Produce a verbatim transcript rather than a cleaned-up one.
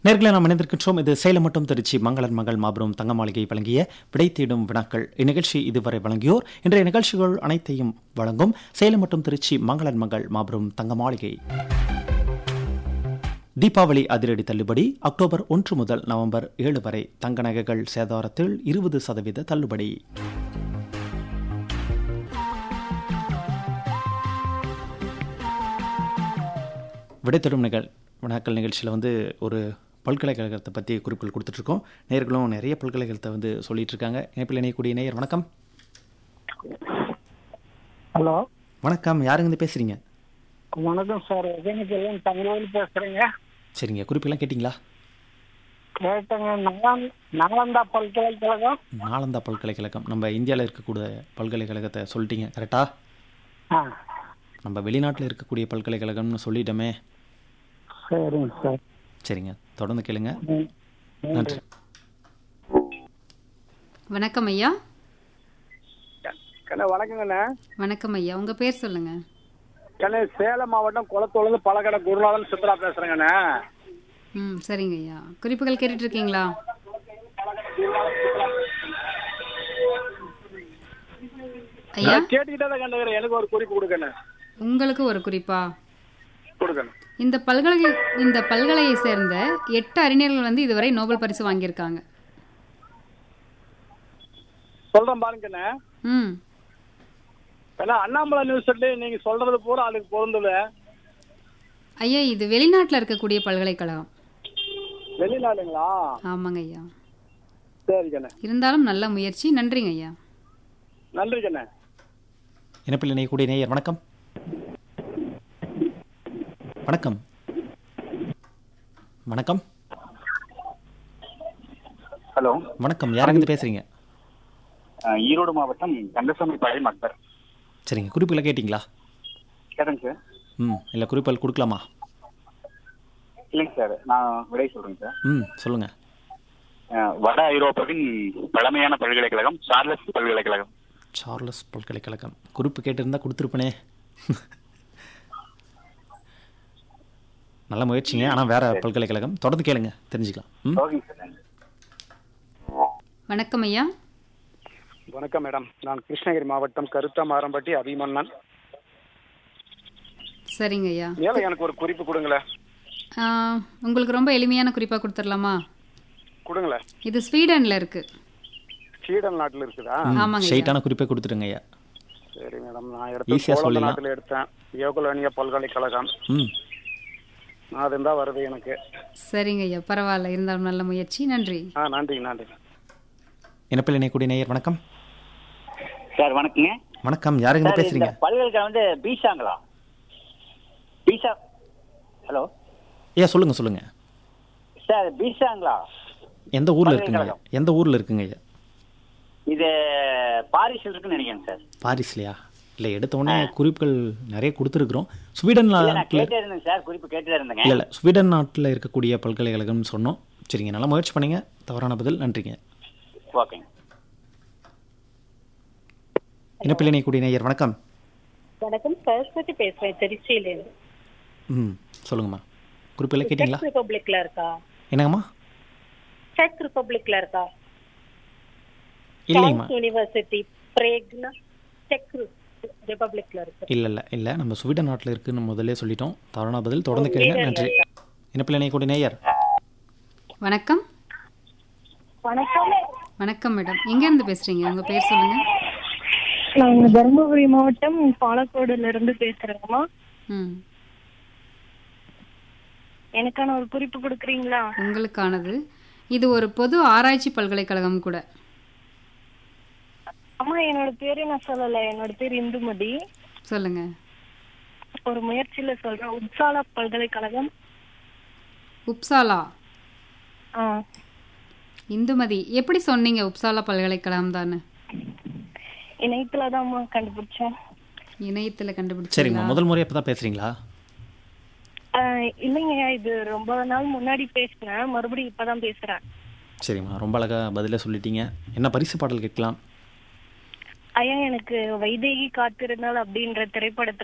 நேர்களை நாம் இணைந்திருக்கின்றோம். இது சேலம் மற்றும் திருச்சி மங்களன் மகள் மாபெரும் தங்க மாளிகை வழங்கிய விடை தேடும் வினாக்கள். இந்நிகழ்ச்சி இதுவரை வழங்கியோர் இன்றைய நிகழ்ச்சிகள் அனைத்தையும் வழங்கும் சேலம் மற்றும் திருச்சி மங்களன் மகள் மாபெரும் தங்க மாளிகை. தீபாவளி அதிரடி தள்ளுபடி அக்டோபர் ஒன்று முதல் நவம்பர் ஏழு வரை தங்க நகைகள் சேதாரத்தில் இருபது சதவீத தள்ளுபடி. விடை தேடும் நிகழ் வினாக்கள் நிகழ்ச்சியில் வந்து ஒரு பல்கலைக்கழகத்தை பற்றி குறிப்புகள் கொடுத்துட்ருக்கோம். நேயர்களும் நிறைய பல்கலைக்கழகத்தை வந்து சொல்லிட்டு இருக்காங்க. இணைப்பில் இணையக்கூடிய நேயர் வணக்கம். ஹலோ வணக்கம், யாருங்க இருந்து பேசுறீங்க? வணக்கம் சார், விஜயநகர்ல தமிழ் பேசுறேங்க. சரிங்க, குறிப்பெல்லாம் கேட்டிங்களா? கேட்டேங்க. நாலந்- நாலந்தா பல்கலைக்கழகம். நாலந்தா பல்கலைக்கழகம் நம்ம இந்தியாவில் இருக்கக்கூடிய பல்கலைக்கழகத்தை சொல்லிட்டீங்க, கரெக்டா? ஆ நம்ம வெளிநாட்டில் இருக்கக்கூடிய பல்கலைக்கழகம்னு சொல்லிட்டோமே. சரிங்க சார். சரிங்க, தொடர்ந்து கேளுங்க. ம். நன்றி. வணக்கம் ஐயா. கண்ணே வணக்கங்கண்ணே. வணக்கம் ஐயா, உங்க பேர் சொல்லுங்க. கண்ணே சேலம் மாவட்டம் குளத்தூர்ல பழக்கடை குருநாதன் சித்ரா பேசுறேங்கண்ணே. ம் சரிங்க ஐயா, குறிப்புகள் கேட்டுட்டு இருக்கீங்களா? ஐயா, கேட்டுக்கிட்டே தான் கண்டுக்கிறேன். எனக்கு ஒரு குறிப்பு கொடுக்கணும். உங்களுக்கு ஒரு குறிப்பா? கொடுக்கணும். இந்த பல்கலை இந்த பல்கலையை சேர்ந்த எட்டு அறிஞர்கள் வந்து இதுவரை நோபல் பரிசு வாங்கியிருக்காங்க. சொல்றேன் பாருங்கண்ணே. ம் ஏன்னா அண்ணாமலை யூனிவர்சிட்டி நீங்க சொல்றது பூரா அதுக்கு பொருந்துது. ஐயா, இது வெளிநாட்டில் இருக்கக்கூடிய பல்கலைக்கழகம். வெளிநாடுங்களா? ஆமாங்க ஐயா. சரிங்கண்ணே. இருந்தாலும் நல்ல முயற்சி. நன்றிங்க ஐயா. நன்றிங்கண்ணே. இணைப்பில் இணையக்கூடிய நேயர் வணக்கம். வணக்கம் வணக்கம் ஹலோ வணக்கம், யாருங்க இருந்து பேசுறீங்க? ஈரோடு மாவட்டம் கந்தசாமி பாளையம் அக்பர். சரிங்க, குறிப்புகளை கேட்டிங்களா? கேட்டேங்க சார். ம் இல்லை, குறிப்புகள் கொடுக்கலாமா? இல்லைங்க சார், நான் விடை சொல்றேங்க சார். ம் சொல்லுங்க. அஹ், வட ஐரோப்பாவின் பழமையான பல்கலைக்கழகம் சார்லஸ் பல்கலைக்கழகம். சார்லஸ் பல்கலைக்கழகம். குறிப்பு கேட்டிருந்தா கொடுத்துருப்பனே. நல்ல முயற்சிங்க, ஆனால் வேற பல்கலைக்கழகம். தொடர்ந்து கேளுங்க, தெரிஞ்சுக்கலாம். ம் ஓகேங்க சார், நன்றி. வணக்கம் ஐயா. வணக்கம் மேடம். நான் கிருஷ்ணகிரி மாவட்டம் கருத்தாமாரம்பட்டி அபிமன்னன். சரிங்க ஐயா. மேல எனக்கு ஒரு குறிப்பு கொடுங்களேன். ஆ, உங்களுக்கு ரொம்ப எளிமையான குறிப்பாக கொடுத்துடலாமா? கொடுங்களேன். இது ஸ்வீடன்ல இருக்கு. ஸ்வீடன் நாட்டுல இருக்குதா? ஆமாங்க ஐயா. ஸ்ட்ரைட்டான குறிப்பை கொடுத்துருங்க ஐயா. சரி மேடம். நான் எடுத்து ஈஸியா போலந்து சொல்லிடலாம். நாட்டுல எடுத்தேன். யோகோலோனியா பல்கலைக்கழகம். ம் அதுதான் வருது எனக்கு. சரிங்க ஐயா, பரவாயில்ல. இருந்தாலும் நல்ல முயற்சி. நன்றி. ஆ நன்றி நன்றி. இணைப்பில் இணையக்கூடிய நேயர் வணக்கம். சார் வணக்கங்க. வணக்கம், யாருங்க இருந்து பேசுறீங்க? பல்கலைக்கழகம் வந்து பீசாங்களா? பீசா. ஹலோ ஐயா சொல்லுங்க சொல்லுங்க. சார், பீசாங்களா? எந்த ஊர்ல இருக்குங்க ஐயா? எந்த ஊர்ல இருக்குங்க ஐயா? இது பாரிஸில் இருக்குன்னு நினைக்கிறேன் சார். பாரிஸ்லையா? இல்லை, எடுத்த உடனே குறிப்புகள் நிறைய கொடுத்துருக்குறோம். ஸ்வீடன் நாட்டில் கேட்டே இருந்தேங்க சார், குறிப்பு கேட்டே இருந்தேங்க. இல்லை இல்லை ஸ்வீடன் நாட்டில் இருக்கக்கூடிய பல்கலைக்கழகம்னு சொன்னோம். சரிங்க, நல்லா முயற்சி பண்ணீங்க. தவறான பதில். நன்றிங்க. ஓகேங்க. இணைப்பில் இணையக்கூடிய நேயர் வணக்கம். வணக்கம், சரஸ்வதி பேசுறேன் திருச்சியிலேருந்து. ம் சொல்லுங்கம்மா, குறிப்பெல்லாம் கேட்டிங்களா? செக் ரிபப்ளிக்ல இருக்கா? என்னங்கம்மா? செக் ரிபப்ளிக்ல இருக்கா? இல்லைங்கம்மா, சான்ஸ் யூனிவர்சிட்டி பிரேக்னா செக் ரிபப்ளிக்ல இருக்கு. இல்லை இல்லை இல்லை நம்ம ஸ்வீடன் நாட்டில் இருக்குன்னு முதல்ல சொல்லிட்டோம். தவறான பதில். தொடர்ந்து கேளுங்க. நன்றி. இணைப்பில் இணையக்கூடிய நேயர் வணக்கம். வணக்கம். வணக்கம் மேடம், எங்க இருந்து பேசுறீங்க? உங்க பேர் சொல்லுங்க. நாங்க தருமபுரி மாவட்டம் பாலக்கோடுல இருந்து பேசுறேங்கம்மா. ம் எனக்கான ஒரு குறிப்பு கொடுக்குறீங்களா? உங்களுக்கானது. இது ஒரு பொது ஆராய்ச்சி பல்கலைக்கழகம் கூட. அம்மா, என்னோட பேரு நான் சொல்லல. என்னோட பேர் இந்துமதி. சொல்லுங்க. ஒரு முயற்சியில சொல்றேன். உப்சாலா பல்கலைக்கழகம். உப்சாலா. ஆ இந்துமதி, எப்படி சொன்னீங்க உப்சாலா பல்கலைக்கழகம் தானே? இணையத்துலதான்மா கண்டுபிடிச்சேன். இணையத்துல சரிங்கம்மா, கண்டுபிடிச்சீங்களா? முதல் முறையாக இப்போ தான் பேசுகிறீங்களா? ஆஹ் இல்லைங்க, இது ரொம்ப நாள் முன்னாடி பேசினேன். மறுபடியும் இப்பதான் பேசுறேன். சரிம்மா, ரொம்ப அழகாக பதிலே சொல்லிட்டீங்க. என்ன பரிசு பாடல் கேட்கலாம்? ஐயா, எனக்கு வைதேகி காத்திருந்தால் அப்படின்ற திரைப்படத்துல